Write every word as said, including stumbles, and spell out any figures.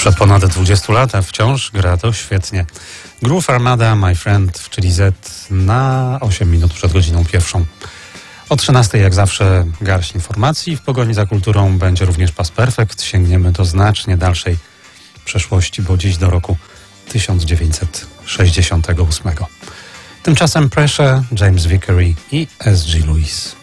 Po ponad dwudziestu latach wciąż gra to świetnie. Groove Armada, My Friend, czyli Z na osiem minut przed godziną pierwszą. O trzynastej jak zawsze garść informacji. W pogoni za kulturą będzie również Past Perfect. Sięgniemy do znacznie dalszej przeszłości, bo dziś do roku tysiąc dziewięćset sześćdziesiątego ósmego. Tymczasem Pressure, James Vickery i S G Lewis.